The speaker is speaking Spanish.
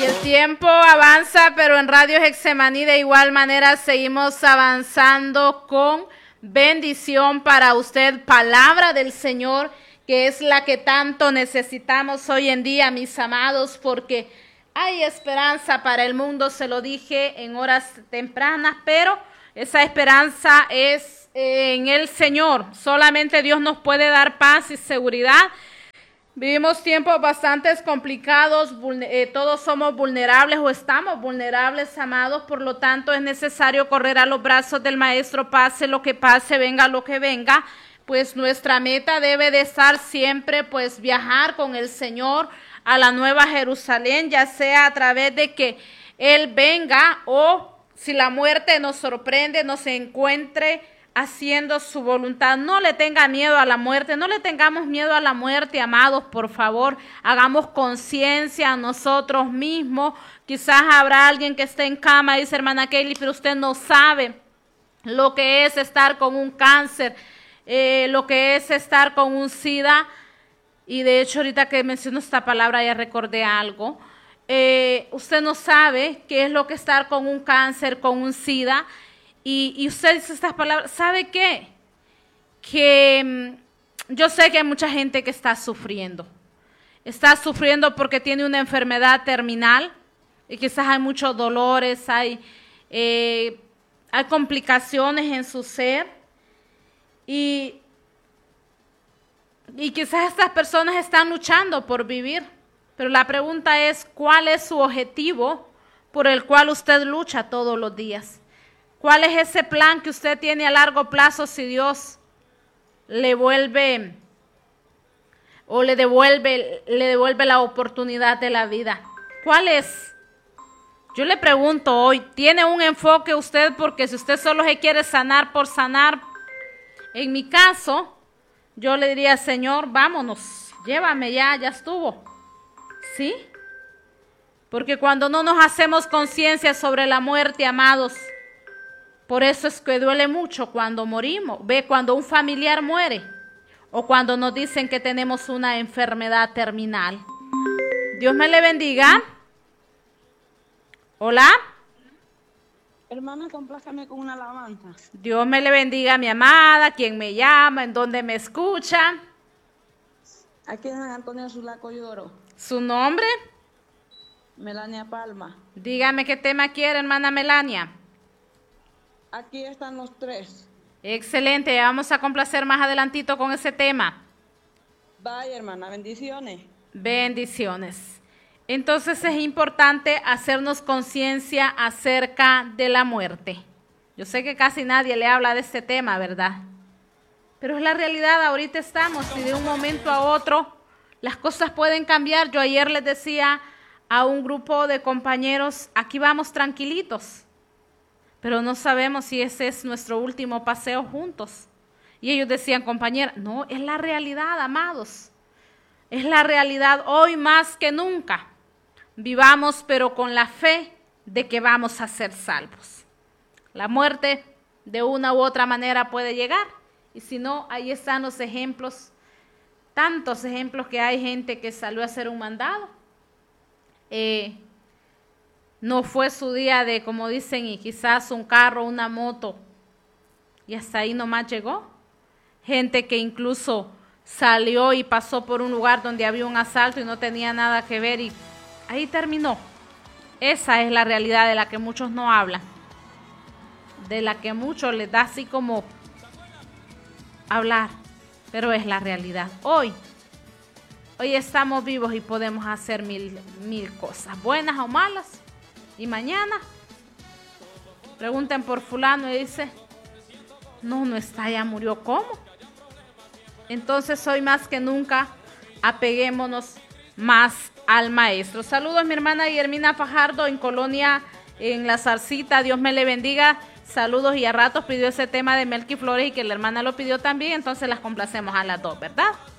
Y el tiempo avanza, pero en Radio Getsemaní de igual manera seguimos avanzando con bendición para usted, palabra del Señor, que es la que tanto necesitamos hoy en día, mis amados, porque hay esperanza para el mundo, se lo dije en horas tempranas, pero esa esperanza es en el Señor. Solamente Dios nos puede dar paz y seguridad. Vivimos tiempos bastante complicados, todos somos vulnerables o estamos vulnerables, amados, por lo tanto es necesario correr a los brazos del Maestro, pase lo que pase, venga lo que venga, pues nuestra meta debe de estar siempre, pues viajar con el Señor a la Nueva Jerusalén, ya sea a través de que Él venga o si la muerte nos sorprende, nos encuentre haciendo su voluntad. No le tenga miedo a la muerte, no le tengamos miedo a la muerte, amados, por favor, hagamos conciencia a nosotros mismos. Quizás habrá alguien que esté en cama, dice hermana Kelly, pero usted no sabe lo que es estar con un cáncer, lo que es estar con un SIDA, y de hecho ahorita que menciono esta palabra ya recordé algo. Usted no sabe qué es lo que estar con un cáncer, con un SIDA, y usted dice estas palabras. ¿Sabe qué? Que yo sé que hay mucha gente que está sufriendo porque tiene una enfermedad terminal y quizás hay muchos dolores, hay complicaciones en su ser y quizás estas personas están luchando por vivir, pero la pregunta es, ¿cuál es su objetivo por el cual usted lucha todos los días? ¿Cuál es ese plan que usted tiene a largo plazo si Dios le vuelve o le devuelve la oportunidad de la vida? ¿Cuál es? Yo le pregunto hoy, ¿tiene un enfoque usted? Porque si usted solo se quiere sanar por sanar, en mi caso, yo le diría, Señor, vámonos, llévame ya estuvo. ¿Sí? Porque cuando no nos hacemos conciencia sobre la muerte, amados, por eso es que duele mucho cuando morimos. Ve, cuando un familiar muere o cuando nos dicen que tenemos una enfermedad terminal. Dios me le bendiga. Hola. Hermana, complácame con una alabanza. Dios me le bendiga, mi amada, quien me llama, en donde me escucha. Aquí es San Antonio Sulaco Lloro. ¿Su nombre? Melania Palma. Dígame qué tema quiere, hermana Melania. Aquí están los tres. Excelente, vamos a complacer más adelantito con ese tema. Vaya, hermana, bendiciones. Bendiciones. Entonces es importante hacernos conciencia acerca de la muerte. Yo sé que casi nadie le habla de este tema, ¿verdad? Pero es la realidad, ahorita estamos y de un momento a otro las cosas pueden cambiar. Yo ayer les decía a un grupo de compañeros, aquí vamos tranquilitos, pero no sabemos si ese es nuestro último paseo juntos. Y ellos decían, compañera, no, es la realidad, amados. Es la realidad hoy más que nunca. Vivamos, pero con la fe de que vamos a ser salvos. La muerte de una u otra manera puede llegar. Y si no, ahí están los ejemplos, tantos ejemplos que hay gente que salió a hacer un mandado. No fue su día de, como dicen, y quizás un carro, una moto, y hasta ahí nomás llegó. Gente que incluso salió y pasó por un lugar donde había un asalto y no tenía nada que ver y ahí terminó. Esa es la realidad de la que muchos no hablan, de la que muchos les da así como hablar, pero es la realidad. Hoy estamos vivos y podemos hacer mil cosas, buenas o malas. Y mañana pregunten por fulano y dice, no está, ya murió. ¿Cómo? Entonces hoy más que nunca apeguémonos más al Maestro. Saludos, mi hermana Guillermina Fajardo en Colonia, en La Zarcita. Dios me le bendiga. Saludos, y a ratos pidió ese tema de Melqui Flores y que la hermana lo pidió también, entonces las complacemos a las dos, ¿verdad?